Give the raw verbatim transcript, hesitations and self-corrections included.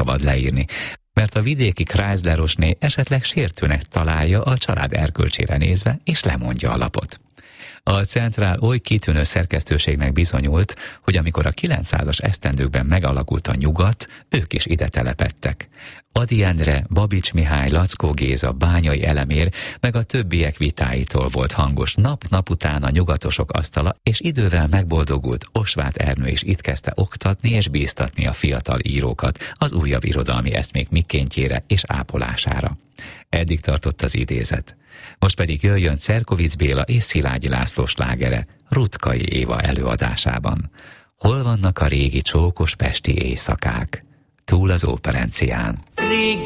szabad leírni, mert a vidéki Chryslerosné esetleg sértőnek találja a család erkölcsére nézve, és lemondja a lapot. A Centrál oly kitűnő szerkesztőségnek bizonyult, hogy amikor a kilencszázas esztendőkben megalakult a nyugat, ők is ide telepedtek. Ady Endre, Babics Mihály, Lackó Géza, Bányai Elemér, meg a többiek vitáitól volt hangos nap-nap után a nyugatosok asztala, és idővel megboldogult Osváth Ernő is itt kezdte oktatni és bíztatni a fiatal írókat az újabb irodalmi eszmék mikéntjére és ápolására. Eddig tartott az idézet. Most pedig jöjjön Cerkovics Béla és Szilágyi László slágere Rutkai Éva előadásában. Hol vannak a régi csókos pesti éjszakák? Túl az Óperencián. Régi